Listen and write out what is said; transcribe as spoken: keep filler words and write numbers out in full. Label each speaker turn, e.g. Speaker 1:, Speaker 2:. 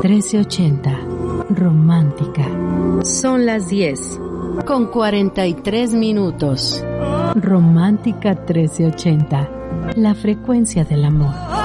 Speaker 1: trece ochenta. Romántica.
Speaker 2: Son las diez con cuarenta y tres minutos.
Speaker 1: Romántica trece ochenta. La frecuencia del amor.